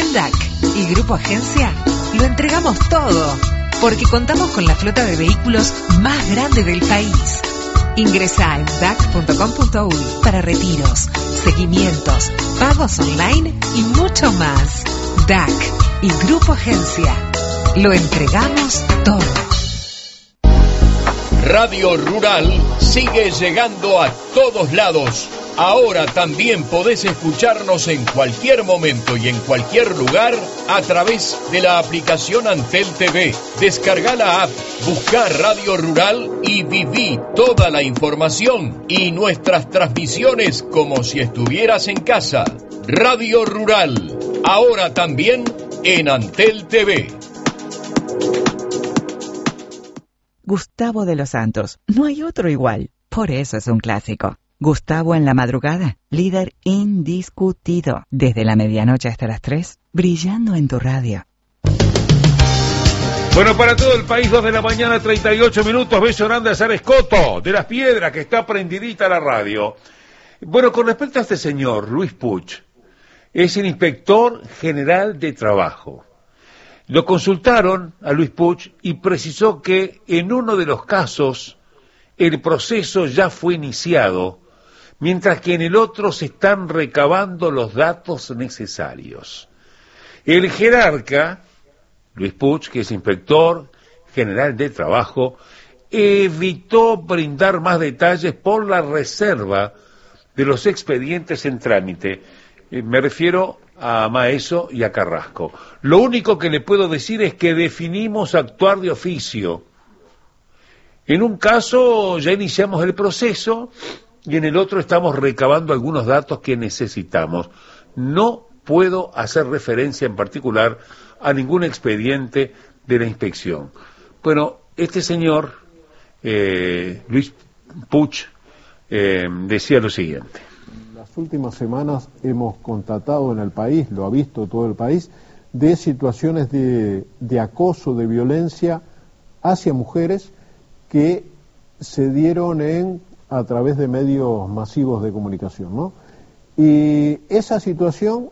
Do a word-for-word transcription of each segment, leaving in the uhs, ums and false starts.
En D A C y Grupo Agencia lo entregamos todo, porque contamos con la flota de vehículos más grande del país. Ingresa en D A C punto com punto U Y para retiros, seguimientos, pagos online y mucho más. D A C y Grupo Agencia. Lo entregamos todo. Radio Rural sigue llegando a todos lados. Ahora también podés escucharnos en cualquier momento y en cualquier lugar a través de la aplicación Antel T V. Descarga la app, busca Radio Rural y viví toda la información y nuestras transmisiones como si estuvieras en casa. Radio Rural, ahora también en Antel T V. Gustavo de los Santos, no hay otro igual, por eso es un clásico. Gustavo en la madrugada, líder indiscutido, desde la medianoche hasta las tres, brillando en tu radio. Bueno, para todo el país, dos de la mañana, treinta y ocho minutos, beso grande a Sarescoto, de Las Piedras, que está prendidita la radio. Bueno, con respecto a este señor, Luis Puch, es el inspector general de trabajo. Lo consultaron a Luis Puch y precisó que en uno de los casos el proceso ya fue iniciado, mientras que en el otro se están recabando los datos necesarios. El jerarca, Luis Puch, que es inspector general de trabajo, evitó brindar más detalles por la reserva de los expedientes en trámite. Eh, me refiero a Maeso y a Carrasco. Lo único que le puedo decir es que definimos actuar de oficio. En un caso ya iniciamos el proceso y en el otro estamos recabando algunos datos que necesitamos. No puedo hacer referencia en particular a ningún expediente de la inspección. Bueno, este señor, eh, Luis Puch, eh, decía lo siguiente. Las últimas semanas hemos constatado en el país, lo ha visto todo el país, de situaciones de, de acoso, de violencia hacia mujeres que se dieron en a través de medios masivos de comunicación, ¿no? Y esa situación,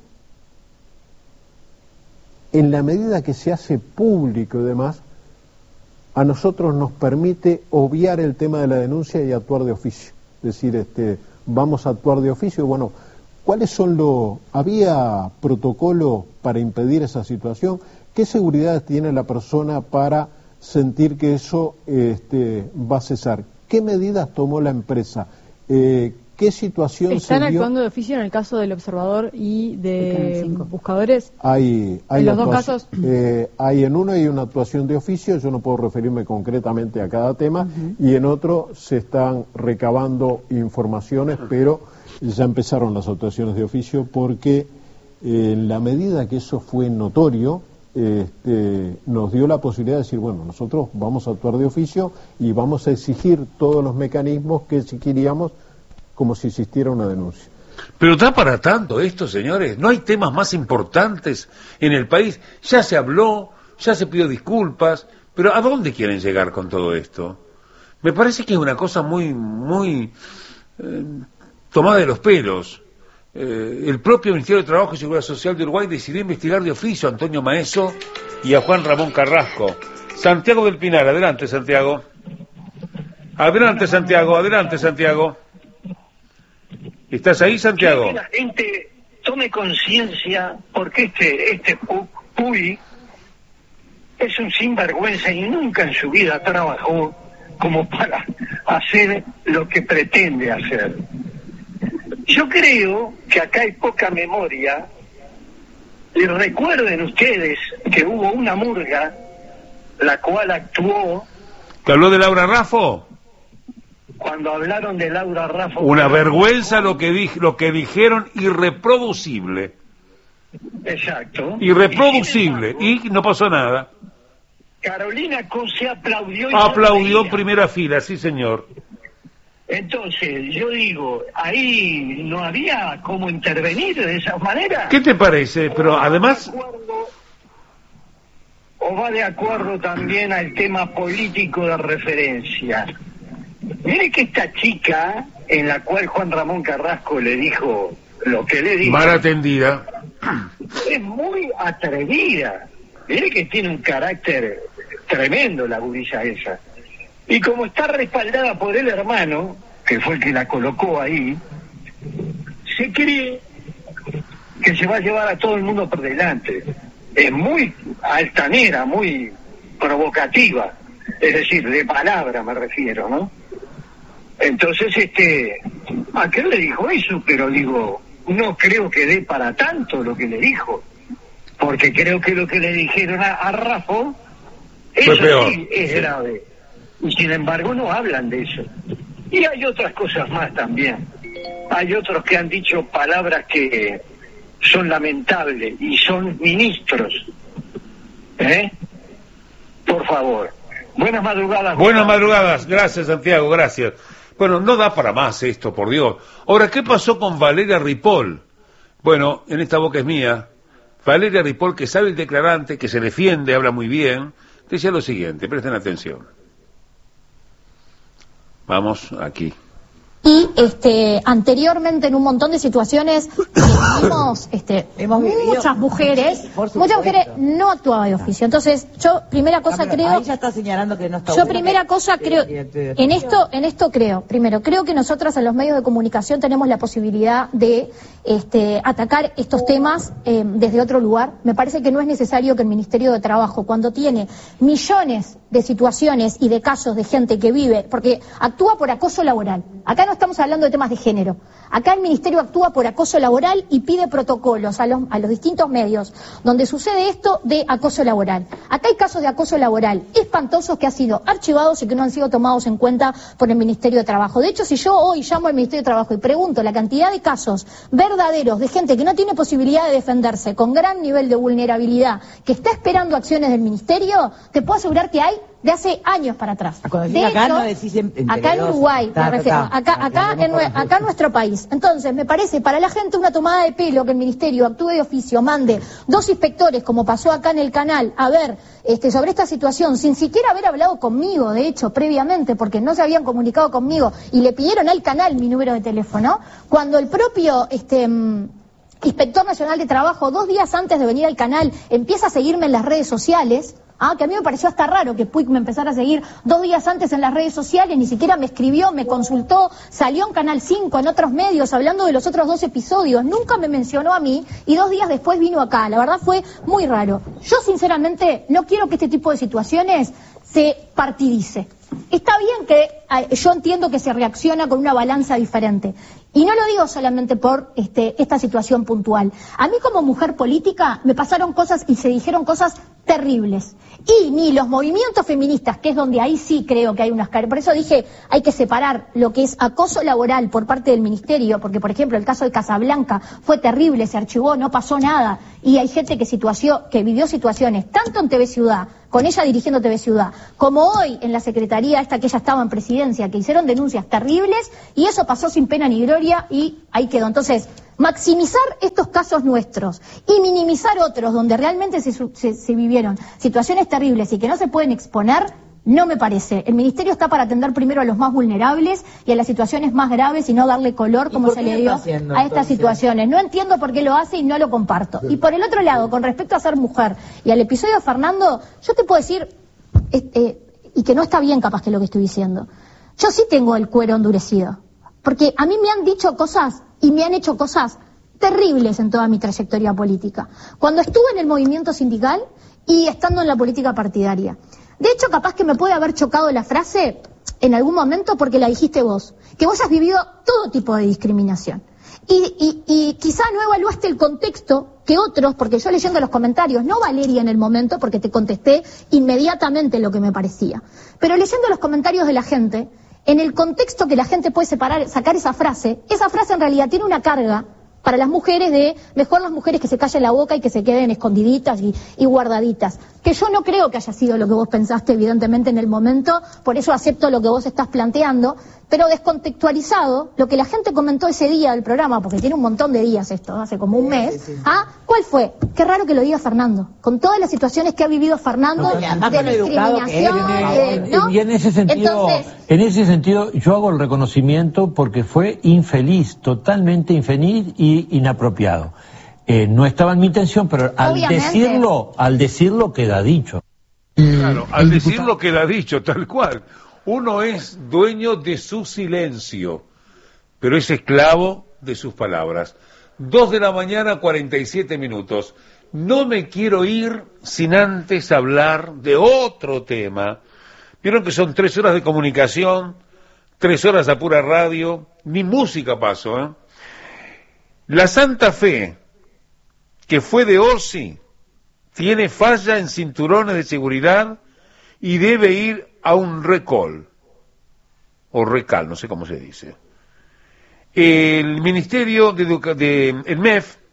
en la medida que se hace público y demás, a nosotros nos permite obviar el tema de la denuncia y actuar de oficio. Es decir, este, vamos a actuar de oficio. Bueno, ¿cuáles son los... ¿Había protocolo para impedir esa situación? ¿Qué seguridad tiene la persona para sentir que eso este, va a cesar? ¿Qué medidas tomó la empresa? Eh, ¿Qué situación ¿Están se dio? actuando de oficio en el caso del observador y de buscadores? Hay, hay ¿En los dos actuación, casos? Eh, hay en uno hay una actuación de oficio, yo no puedo referirme concretamente a cada tema, uh-huh. Y en otro se están recabando informaciones, pero ya empezaron las actuaciones de oficio porque eh, en la medida que eso fue notorio, Este, nos dio la posibilidad de decir, bueno, nosotros vamos a actuar de oficio y vamos a exigir todos los mecanismos que exigiríamos como si existiera una denuncia. Pero está para tanto esto, señores. No hay temas más importantes en el país. Ya se habló, ya se pidió disculpas, pero ¿a dónde quieren llegar con todo esto? Me parece que es una cosa muy, muy eh, tomada de los pelos. Eh, el propio Ministerio de Trabajo y Seguridad Social de Uruguay decidió investigar de oficio a Antonio Maeso y a Juan Ramón Carrasco. Santiago del Pinar, adelante, Santiago. Adelante, Santiago, adelante, Santiago. ¿Estás ahí, Santiago? Que la gente tome conciencia, porque este este Puy es un sinvergüenza y nunca en su vida trabajó como para hacer lo que pretende hacer. Yo creo que acá hay poca memoria, y recuerden ustedes que hubo una murga, la cual actuó... ¿Te habló de Laura Raffo? Cuando hablaron de Laura Raffo... Una vergüenza lo que, di, lo que dijeron, irreproducible. Exacto. Irreproducible, y, embargo, y no pasó nada. Carolina Cose aplaudió... Y aplaudió en primera fila, sí señor. Entonces, yo digo, ahí no había cómo intervenir de esa manera. ¿Qué te parece? Pero además... ¿O va de acuerdo también al tema político de referencia? Mire que esta chica, en la cual Juan Ramón Carrasco le dijo lo que le dijo... Mal atendida. es muy atrevida. Mire que tiene un carácter tremendo la gurisa esa. Y como está respaldada por el hermano, que fue el que la colocó ahí, se cree que se va a llevar a todo el mundo por delante. Es muy altanera, muy provocativa, es decir, de palabra me refiero, ¿no? Entonces, este, ¿a qué le dijo eso? Pero digo, no creo que dé para tanto lo que le dijo, porque creo que lo que le dijeron a, a Rafa, eso sí es grave. Y sin embargo no hablan de eso. Y hay otras cosas más también. Hay otros que han dicho palabras que son lamentables y son ministros. ¿Eh? Por favor. Buenas madrugadas. Buenas madrugadas. Gracias, Santiago. Gracias. Bueno, no da para más esto, por Dios. Ahora, ¿qué pasó con Valeria Ripoll? Bueno, en esta boca es mía. Valeria Ripoll, que sabe el declarante, que se defiende, habla muy bien, decía lo siguiente, presten atención. Vamos aquí. Y este, anteriormente en un montón de situaciones vimos este, Hemos muchas mujeres, muchas mujeres no actuaban de oficio. Entonces, yo primera cosa ah, creo. Ahí ya está señalando que no está. Yo primera cosa creo, en esto, en esto creo. Primero, creo que nosotras en los medios de comunicación tenemos la posibilidad de este, atacar estos temas eh, desde otro lugar. Me parece que no es necesario que el Ministerio de Trabajo, cuando tiene millones de situaciones y de casos de gente que vive, porque actúa por acoso laboral. Acá no estamos hablando de temas de género. Acá el Ministerio actúa por acoso laboral y pide protocolos a los, a los distintos medios donde sucede esto de acoso laboral. Acá hay casos de acoso laboral espantosos que han sido archivados y que no han sido tomados en cuenta por el Ministerio de Trabajo. De hecho, si yo hoy llamo al Ministerio de Trabajo y pregunto la cantidad de casos verdaderos de gente que no tiene posibilidad de defenderse, con gran nivel de vulnerabilidad, que está esperando acciones del Ministerio, te puedo asegurar que hay de hace años para atrás. De acá, hecho, no decís en, en acá en Uruguay, ta, ta, ta, acá, acá, acá, en, acá en nuestro país. Entonces, me parece para la gente una tomada de pelo que el Ministerio actúe de oficio, mande dos inspectores, como pasó acá en el canal, a ver este, sobre esta situación, sin siquiera haber hablado conmigo, de hecho, previamente, porque no se habían comunicado conmigo, y le pidieron al canal mi número de teléfono, cuando el propio este Inspector Nacional de Trabajo, dos días antes de venir al canal, empieza a seguirme en las redes sociales. Ah, que a mí me pareció hasta raro que Puig me empezara a seguir dos días antes en las redes sociales, ni siquiera me escribió, me consultó, salió en Canal cinco, en otros medios, hablando de los otros dos episodios, nunca me mencionó a mí y dos días después vino acá. La verdad fue muy raro. Yo sinceramente no quiero que este tipo de situaciones se partidice. Está bien que eh, yo entiendo que se reacciona con una balanza diferente. Y no lo digo solamente por este, esta situación puntual. A mí como mujer política me pasaron cosas y se dijeron cosas terribles. Y ni los movimientos feministas, que es donde ahí sí creo que hay unas caras. Por eso dije, hay que separar lo que es acoso laboral por parte del Ministerio, porque por ejemplo el caso de Casablanca fue terrible, se archivó, no pasó nada. Y hay gente que, situació, que vivió situaciones, tanto en T V Ciudad, con ella dirigiendo T V Ciudad, como hoy en la Secretaría esta que ella estaba en presidencia, que hicieron denuncias terribles, y eso pasó sin pena ni gloria, y ahí quedó. Entonces, maximizar estos casos nuestros y minimizar otros donde realmente se, se, se vivieron situaciones terribles y que no se pueden exponer, no me parece. El Ministerio está para atender primero a los más vulnerables y a las situaciones más graves y no darle color como se le dio haciendo, a estas entonces? situaciones. No entiendo por qué lo hace y no lo comparto. Sí. Y por el otro lado, con respecto a ser mujer y al episodio de Fernando, yo te puedo decir, este, y que no está bien capaz que lo que estoy diciendo, yo sí tengo el cuero endurecido. Porque a mí me han dicho cosas y me han hecho cosas terribles en toda mi trayectoria política. Cuando estuve en el movimiento sindical y estando en la política partidaria. De hecho, capaz que me puede haber chocado la frase en algún momento porque la dijiste vos. Que vos has vivido todo tipo de discriminación. Y, y, y quizá no evaluaste el contexto que otros, porque yo leyendo los comentarios, no Valeria en el momento, porque te contesté inmediatamente lo que me parecía. Pero leyendo los comentarios de la gente, en el contexto que la gente puede separar, sacar esa frase, esa frase en realidad tiene una carga para las mujeres de, mejor las mujeres que se callen la boca y que se queden escondiditas y, y guardaditas. Que yo no creo que haya sido lo que vos pensaste evidentemente en el momento, por eso acepto lo que vos estás planteando, pero descontextualizado, lo que la gente comentó ese día del programa, porque tiene un montón de días esto, hace como un mes, sí, sí. ¿Ah? ¿Cuál fue? Qué raro que lo diga Fernando, con todas las situaciones que ha vivido Fernando, no, de discriminación, de, ¿no? Y en ese sentido, Entonces, en ese sentido yo hago el reconocimiento porque fue infeliz, totalmente infeliz y inapropiado. Eh, no estaba en mi intención, pero al Obviamente. decirlo, al decirlo queda dicho. Claro, al decirlo queda dicho, tal cual. Uno es dueño de su silencio, pero es esclavo de sus palabras. Dos de la mañana, cuarenta y siete minutos. No me quiero ir sin antes hablar de otro tema. Vieron que son tres horas de comunicación, tres horas a pura radio, ni música paso, ¿eh? La Santa Fe, que fue de Orsi, tiene falla en cinturones de seguridad y debe ir a un recall, o recal, no sé cómo se dice. El Ministerio de, Educa de el M E F,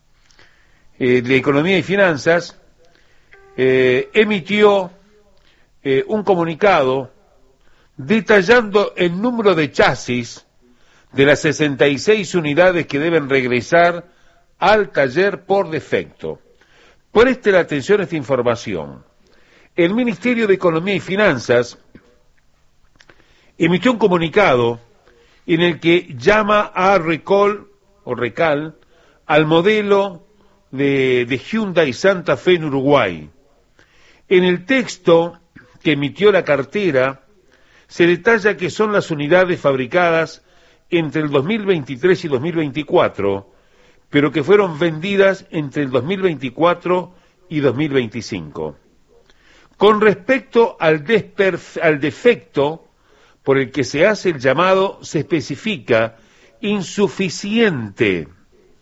eh, de Economía y Finanzas, eh, emitió eh, un comunicado detallando el número de chasis de las sesenta y seis unidades que deben regresar al taller por defecto. Preste la atención a esta información. El Ministerio de Economía y Finanzas emitió un comunicado en el que llama a recall o recal al modelo de, de Hyundai Santa Fe en Uruguay. En el texto que emitió la cartera se detalla que son las unidades fabricadas entre el dos mil veintitrés y dos mil veinticuatro, pero que fueron vendidas entre el dos mil veinticuatro y dos mil veinticinco. Con respecto al, al defecto por el que se hace el llamado, se especifica insuficiente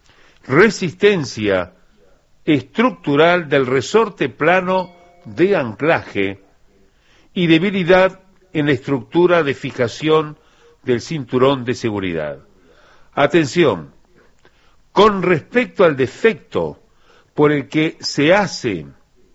resistencia estructural del resorte plano de anclaje y debilidad en la estructura de fijación del cinturón de seguridad. Atención, con respecto al defecto por el que se hace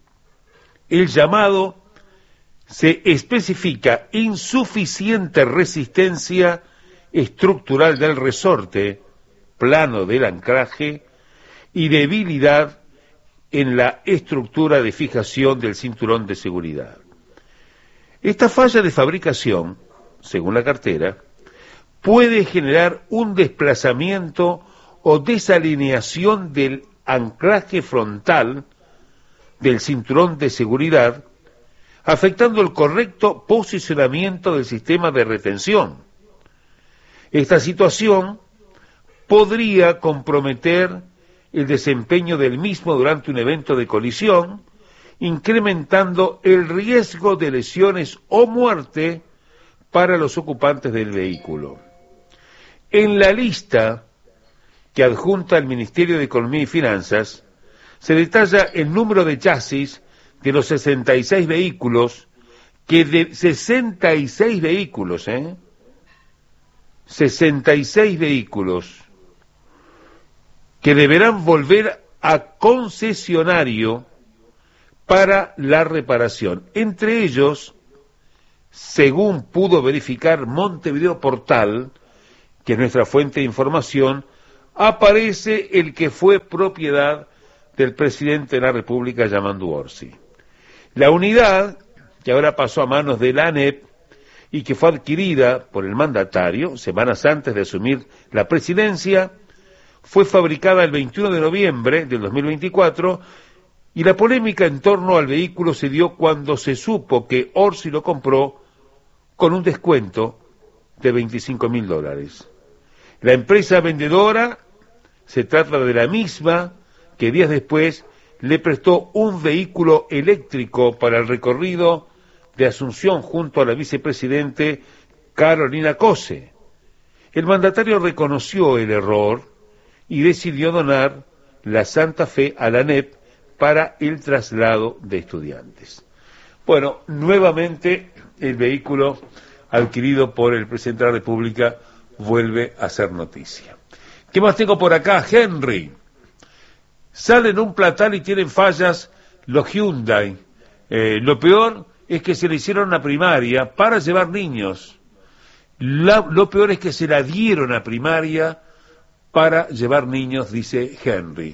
el llamado, se especifica insuficiente resistencia estructural del resorte, plano del anclaje, y debilidad en la estructura de fijación del cinturón de seguridad. Esta falla de fabricación, según la cartera, puede generar un desplazamiento o desalineación del anclaje frontal del cinturón de seguridad, afectando el correcto posicionamiento del sistema de retención. Esta situación podría comprometer el desempeño del mismo durante un evento de colisión, incrementando el riesgo de lesiones o muerte para los ocupantes del vehículo. En la lista que adjunta el Ministerio de Economía y Finanzas, se detalla el número de chasis de los sesenta y seis vehículos, que de sesenta y seis vehículos, ¿eh? sesenta y seis vehículos, que deberán volver a concesionario para la reparación. Entre ellos, según pudo verificar Montevideo Portal, que es nuestra fuente de información, aparece el que fue propiedad del presidente de la República, Yamandu Orsi. La unidad, que ahora pasó a manos de la ANEP y que fue adquirida por el mandatario semanas antes de asumir la presidencia, fue fabricada el veintiuno de noviembre del dos mil veinticuatro, y la polémica en torno al vehículo se dio cuando se supo que Orsi lo compró con un descuento de veinticinco mil dólares. La empresa vendedora se trata de la misma que días después le prestó un vehículo eléctrico para el recorrido de Asunción junto a la vicepresidente Carolina Cose. El mandatario reconoció el error y decidió donar la Santa Fe a la ANEP para el traslado de estudiantes. Bueno, nuevamente el vehículo adquirido por el presidente de la República vuelve a ser noticia. ¿Qué más tengo por acá? Henry. Salen un platal y tienen fallas los Hyundai. Eh, lo peor es que se le hicieron una primaria para llevar niños. La, lo peor es que se la dieron a primaria para llevar niños, dice Henry.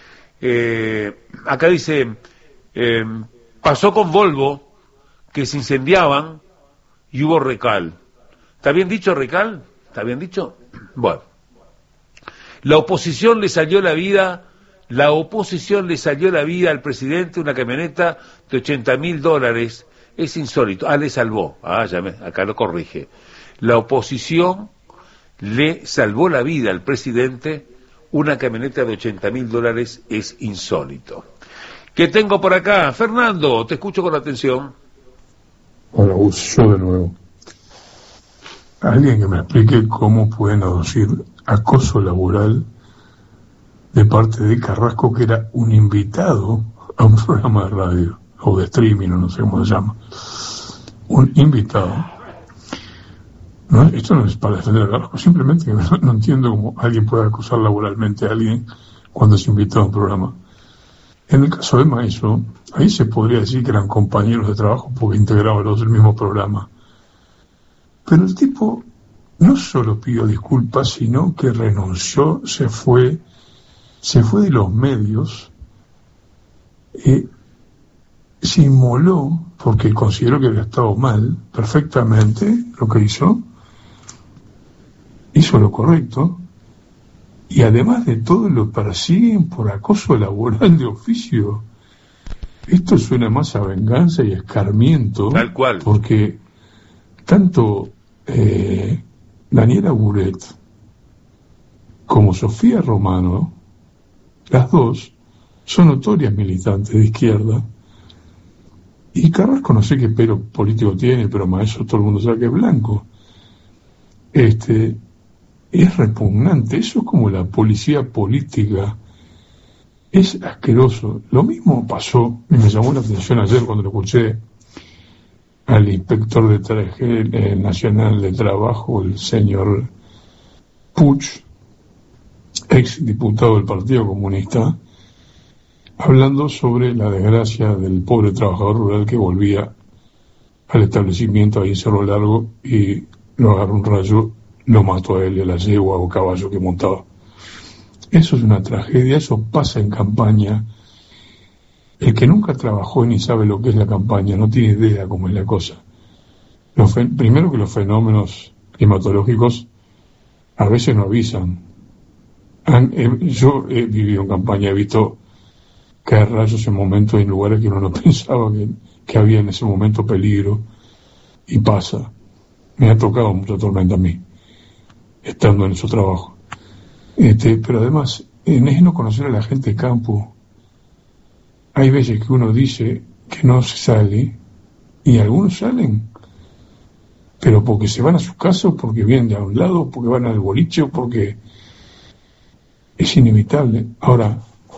Eh, acá dice, eh, pasó con Volvo, que se incendiaban y hubo recal. ¿Está bien dicho recal? ¿Está bien dicho? Bueno. La oposición le salió la vida La oposición le salió la vida al presidente, una camioneta de ochenta mil dólares. Es insólito. Ah, le salvó. Ah, ya me, acá lo corrige. La oposición le salvó la vida al presidente, una camioneta de ochenta mil dólares. Es insólito. ¿Qué tengo por acá? Fernando, te escucho con atención. Hola, Gus, yo de nuevo. Alguien que me explique cómo pueden aducir acoso laboral de parte de Carrasco, que era un invitado a un programa de radio, o de streaming, o no sé cómo se llama. Un invitado. No, esto no es para defender a Carrasco, simplemente que no, no entiendo cómo alguien puede acusar laboralmente a alguien cuando es invitado a un programa. En el caso de Maeso, ahí se podría decir que eran compañeros de trabajo porque integraban los del mismo programa. Pero el tipo no solo pidió disculpas, sino que renunció, se fue, se fue de los medios, eh, se inmoló porque consideró que había estado mal, perfectamente lo que hizo, hizo lo correcto, y además de todo lo persiguen por acoso laboral de oficio. Esto suena más a venganza y escarmiento. Tal cual. Porque tanto eh, Daniela Buret como Sofía Romano, las dos son notorias militantes de izquierda. Y Carrasco no sé qué pelo político tiene, pero Maeso todo el mundo sabe que es blanco. Este... Es repugnante, eso es como la policía política, es asqueroso. Lo mismo pasó, y me llamó la atención ayer cuando lo escuché al inspector de traje eh, nacional de trabajo, el señor Puch, ex diputado del Partido Comunista, hablando sobre la desgracia del pobre trabajador rural que volvía al establecimiento ahí en Cerro Largo y lo agarró un rayo, lo mató a él y a la yegua o caballo que montaba. Eso es una tragedia, eso pasa en campaña. El que nunca trabajó ni sabe lo que es la campaña no tiene idea cómo es la cosa. Los fe- primero que los fenómenos climatológicos a veces no avisan. Han, eh, yo he vivido en campaña, he visto caer rayos en momentos y en lugares que uno no pensaba que, que había en ese momento peligro, y pasa. Me ha tocado mucha tormenta a mí, estando en su trabajo. Este, pero además, en es no conocer a la gente de campo. Hay veces que uno dice que no se sale, y algunos salen, pero porque se van a su casa, o porque vienen de a un lado, porque van al boliche, o porque es inevitable. Ahora,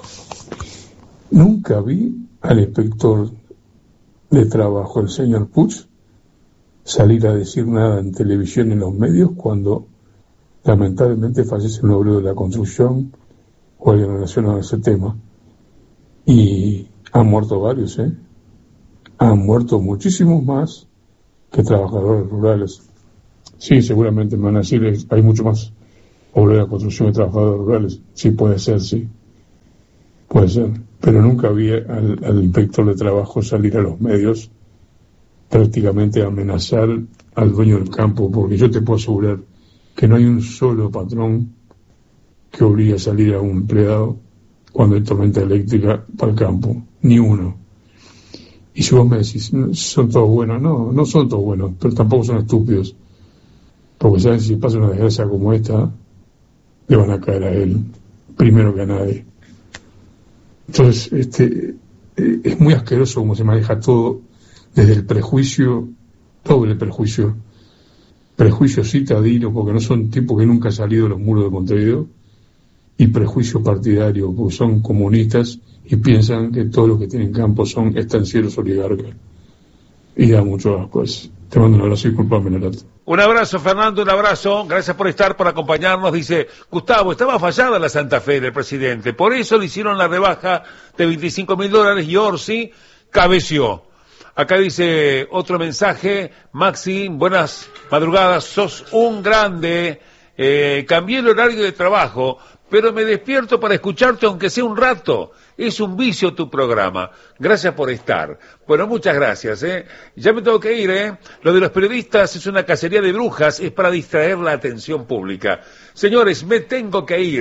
nunca vi al inspector de trabajo, el señor Puch, salir a decir nada en televisión, en los medios, cuando lamentablemente fallece un obrero de la construcción o alguien relacionado a ese tema. Y han muerto varios, ¿eh? Han muerto muchísimos más que trabajadores rurales. Sí, seguramente me van a decir, hay mucho más obreros de la construcción que trabajadores rurales. Sí, puede ser, sí. Puede ser. Pero nunca vi al, al inspector de trabajo salir a los medios prácticamente a amenazar al dueño del campo, porque yo te puedo asegurar que no hay un solo patrón que obligue a salir a un empleado cuando hay tormenta eléctrica para el campo, ni uno. Y si vos me decís, son todos buenos, no, no son todos buenos, pero tampoco son estúpidos, porque saben, si pasa una desgracia como esta, le van a caer a él, primero que a nadie. Entonces, este, es muy asqueroso cómo se maneja todo, desde el prejuicio, doble prejuicio, prejuicio citadino, porque no son tipos que nunca han salido de los muros de Montevideo, y prejuicio partidario, porque son comunistas y piensan que todos los que tienen campo son estancieros oligarcas. Y da mucho asco eso. Te mando un abrazo y disculpame, Narato. Un abrazo, Fernando, un abrazo. Gracias por estar, por acompañarnos. Dice, Gustavo, estaba fallada la Santa Fe del presidente. Por eso le hicieron la rebaja de veinticinco mil dólares y Orsi cabeció. Acá dice otro mensaje, Maxi, buenas madrugadas, sos un grande, eh, cambié el horario de trabajo, pero me despierto para escucharte aunque sea un rato, es un vicio tu programa, gracias por estar. Bueno, muchas gracias, eh. Ya me tengo que ir, eh. Lo de los periodistas es una cacería de brujas, es para distraer la atención pública. Señores, me tengo que ir.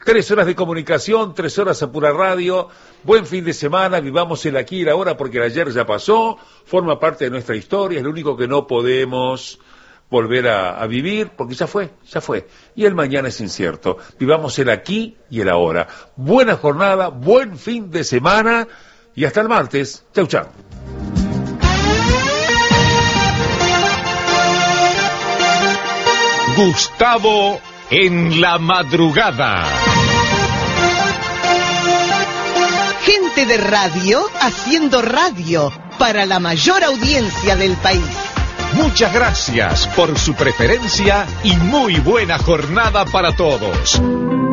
Tres horas de comunicación, tres horas a pura radio. Buen fin de semana, vivamos el aquí y el ahora porque el ayer ya pasó, forma parte de nuestra historia, es lo único que no podemos volver a, a vivir porque ya fue, ya fue. Y el mañana es incierto. Vivamos el aquí y el ahora. Buena jornada, buen fin de semana y hasta el martes. Chau, chau. Gustavo en la madrugada. Gente de radio haciendo radio para la mayor audiencia del país. Muchas gracias por su preferencia y muy buena jornada para todos.